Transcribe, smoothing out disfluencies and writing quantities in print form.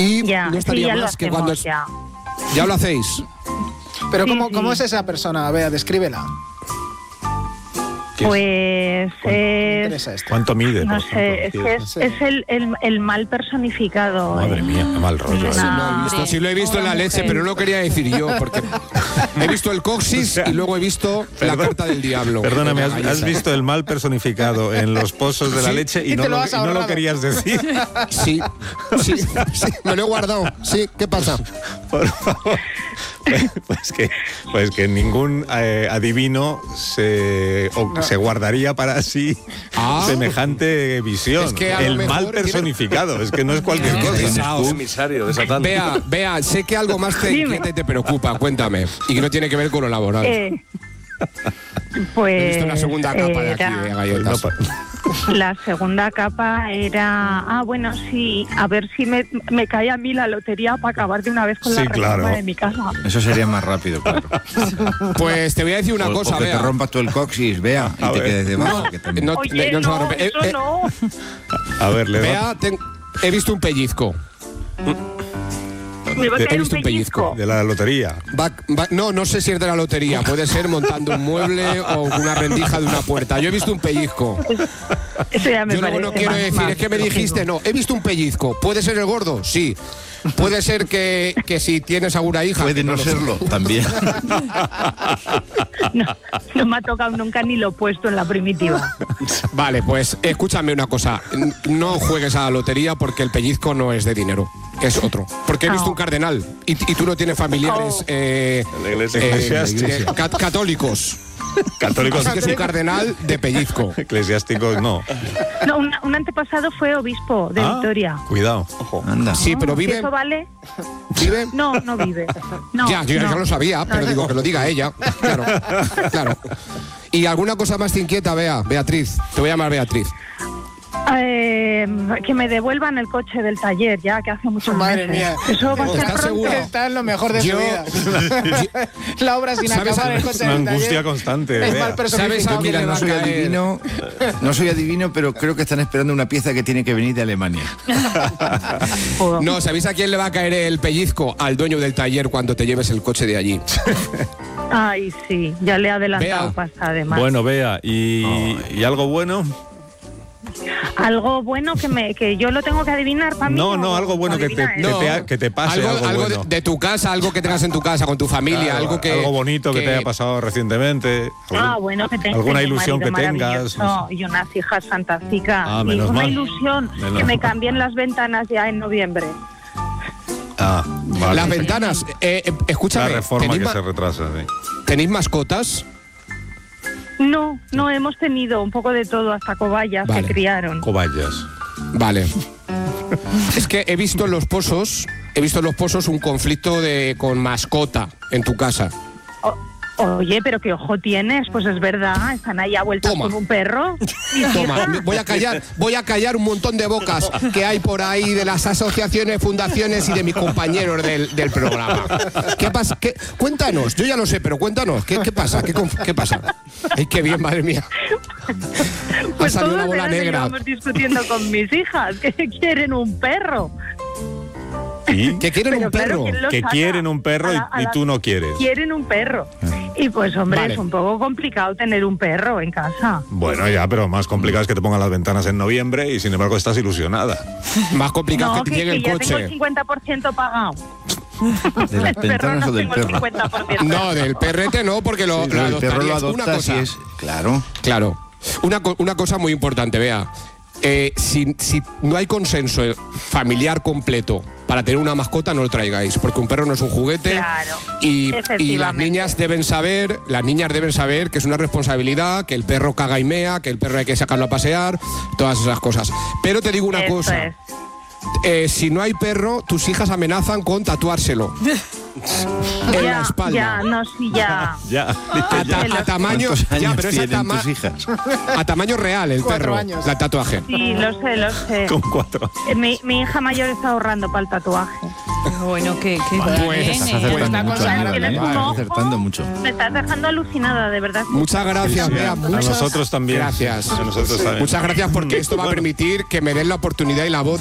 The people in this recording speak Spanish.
Y Ya, no estaría sí, ya más lo que hacemos, cuando... ya. ¿Ya lo hacéis? Pero Sí, ¿cómo sí. es esa persona? A ver, descríbela. Pues Me es... interesa esto. ¿Cuánto mide? No por sé, ejemplo? es el mal personificado. Madre mía, qué mal rollo. No. Sí, lo he visto, sí lo he visto en la leche, pero no lo quería decir yo, porque he visto el coxis y luego he visto la carta del diablo. Perdóname, En la has galleta. visto el mal personificado en los pozos de la Sí. leche y Y no te lo lo, has y no lo ahorrado. querías decir. Sí, me lo he guardado. Sí, ¿qué pasa? Por favor. Pues que ningún adivino se guardaría para sí semejante visión. Es que a lo el mejor mal tiene- personificado, es que no es cualquier Qué cosa. pesado. Emisario de Satán. Vea, sé que algo más te inquieta y te preocupa, cuéntame. Y que no tiene que ver con lo laboral. Pues He visto la segunda capa de aquí de galletas. La segunda capa era... bueno, sí, a ver si me cae a mí la lotería para acabar de una vez con Sí, la reforma claro. de mi casa. Eso sería más rápido, claro. Pues te voy a decir una cosa, o que Bea. te rompas tú el coxis, vea, y A te ver. quedes debajo. que también. No, Oye, no se va a no, romper. eso no. A ver, le Bea, he visto un pellizco. Me va a He caer un visto un pellizco. de la lotería. No sé si es de la lotería. Puede ser montando un mueble o una rendija de una puerta. Yo he visto un pellizco. Eso ya me Yo luego parece no quiero más- decir, más es que me lógico. dijiste, no, he visto un pellizco. ¿Puede ser el gordo? Sí. Puede ser que si tienes alguna hija. Puede que no lo sé. serlo, también. No me ha tocado nunca ni lo opuesto en la primitiva. Vale, pues escúchame una cosa. No juegues a la lotería porque el pellizco no es de dinero. Es otro. Porque he visto un cardenal y tú no tienes familiares En la iglesia. Eclesiástica. católicos. Católicos Así que es un cardenal de pellizco. eclesiásticos no. No, un antepasado fue obispo de Vitoria. Cuidado. Anda. Sí, pero vive. ¿Eso vale? ¿Vive? No, no vive. No, Ya, yo no. lo sabía, pero No, digo no. que lo diga ella. Claro, claro. ¿Y alguna cosa más te inquieta, Beatriz? Te voy a llamar Beatriz. Que me devuelvan el coche del taller, ya que hace muchos Madre meses. mía. Eso va a ser ¿Estás pronto. segura? Está en lo mejor de Yo- su vida. La obra sin ¿Sabes acabar, algo? el coche Una del angustia taller. constante. Es Bea. mal personificado. ¿Sabes a quién Mira, le va no a soy caer? adivino, pero creo que están esperando una pieza que tiene que venir de Alemania. No, ¿sabéis a quién le va a caer el pellizco? Al dueño del taller cuando te lleves el coche de allí. Ay, sí, ya le he adelantado Vea. pasta además. Bueno, Bea, ¿y algo bueno? Algo bueno que yo lo tengo que adivinar para mí. No, ¿o algo bueno que adivina él? que te pase algo bueno. de tu casa, algo que tengas en tu casa, con tu familia, Claro, algo bonito que te haya pasado recientemente. Bueno, que tengo alguna un ilusión marido que tengas. maravilloso y unas hijas fantásticas. Ah, y menos una mal. ilusión Menos que me mal. cambien las ventanas ya en noviembre. Vale. Las ventanas. La Escúchame, reforma que se retrasa. Sí. ¿tenéis mascotas? No, hemos tenido un poco de todo, hasta cobayas Vale. que criaron. Cobayas. Vale. Es que he visto en los pozos un conflicto con mascota en tu casa. Oye, pero qué ojo tienes, pues es verdad, están ahí a vueltas Toma. con un perro. Y Toma, hija, voy a callar un montón de bocas que hay por ahí de las asociaciones, fundaciones y de mis compañeros del programa. ¿Qué pasa? Cuéntanos, yo ya lo sé, pero cuéntanos, ¿qué pasa? ¿Qué pasa? Ay, qué bien, madre mía. pues Ha salido una todos bola verano negra. llevamos discutiendo con mis hijas, que quieren un perro. ¿Y? Que quieren Pero un claro, perro. ¿quién lo Que saca? quieren un perro A y la- tú no quieres. Quieren un perro. Y pues, hombre, Vale. es un poco complicado tener un perro en casa. Bueno, ya, pero más complicado es que te pongan las ventanas en noviembre y sin embargo estás ilusionada. Más complicado No, que te llegue el ya tengo coche. el 50% pagado. ¿De las El perro ventanas no o del tengo el perro? 50%. No, del perrete no, porque lo Pero el perro lo adoptarías. Una adoptas y cosa. es... Claro. Claro. Una cosa muy importante, Bea. Si no hay consenso familiar completo para tener una mascota, no lo traigáis, porque un perro no es un juguete. Claro, y las efectivamente. niñas deben saber que es una responsabilidad, que el perro caga y mea, que el perro hay que sacarlo a pasear, todas esas cosas. Pero te digo una Eso cosa. es. Si no hay perro, tus hijas amenazan con tatuárselo. En la espalda. Ya, no, sí, ya. Ya. A tamaño, ¿Cuántos años ya, pero es tienen tus hijas? a tamaño real el 4 perro, años. el tatuaje. Sí, lo sé. Con 4. Mi hija mayor está ahorrando para el tatuaje. Bueno, qué Pues, bien, Estás ¿eh? acertando Está mucho, consagrado, Aníbal, tienes ¿eh? un Estás ojo. acertando mucho. Me estás dejando alucinada, de verdad. Muchas gracias, Bea. A Muchas nosotros también. gracias. A nosotros también. Muchas gracias porque esto va a permitir que me den la oportunidad y la voz